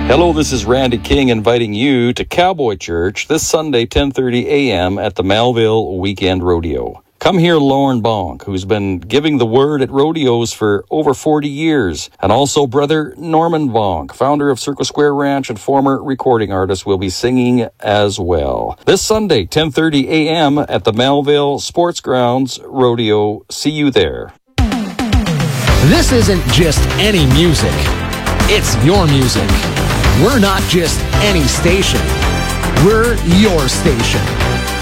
Hello, this is Randy King inviting you to Cowboy Church this Sunday, 10:30 a.m. at the Malville Weekend Rodeo. Come hear Lauren Bonk, who's been giving the word at rodeos for over 40 years, and also Brother Norman Bonk, founder of Circle Square Ranch and former recording artist, will be singing as well. This Sunday, 10:30 a.m. at the Malville Sports Grounds Rodeo. See you there. This isn't just any music. It's your music. We're not just any station. We're your station.